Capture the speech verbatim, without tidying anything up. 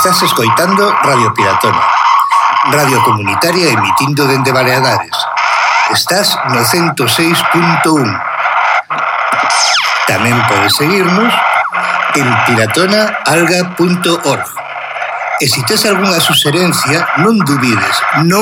Estás escoitando Radio Piratona, radio comunitaria emitindo dende Baleares. Estás no ciento seis punto un. Tamén podes seguirnos en piratona alga punto org. E se tes algunha suxerencia, non dubides, non